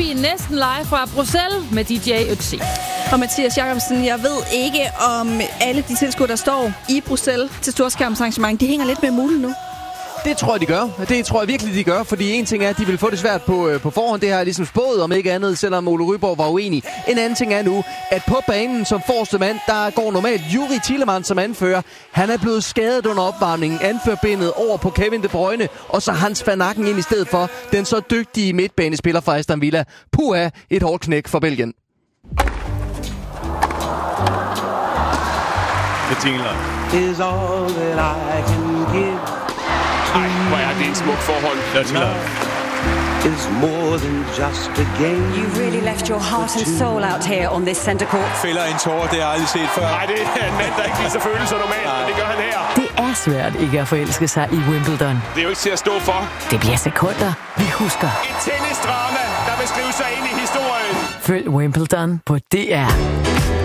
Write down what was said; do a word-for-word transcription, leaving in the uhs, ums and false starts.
vi næsten live fra Bruxelles med D J Ötzi. Og Mathias Jacobsen, jeg ved ikke, om alle de tilskuere, der står i Bruxelles til storskærmsarrangement, de hænger lidt med mulen nu. Det tror jeg, de gør. Det tror jeg virkelig, de gør. Fordi en ting er, at de vil få det svært på, øh, på forhånd. Det har jeg ligesom spået, om ikke andet, selvom Ole Ryborg var uenig. En anden ting er nu, at på banen som forreste mand, der går normalt Juri Tillemans som anfører. Han er blevet skadet under opvarmningen. Anførbindet over på Kevin De Bruyne. Og så Hans van Aken ind i stedet for den så dygtige midtbanespiller fra Aston Villa. Puha, et hårdt knæk for Belgien. Is all that I can give. Ej, hvor er det et smukt forhold. Is more than just a game. You really left your heart and soul out here on this center court. Fælder en tårer, det har jeg aldrig set før. Nej, det er en mand, der ikke viser følelser normalt, men det gør han her. Det er svært ikke at forelske sig i Wimbledon. Det er jo ikke til at stå for. Det bliver sekunder, vi husker. Et tennisdrama, der vil skrive sig ind i historien. Følg Wimbledon på D R.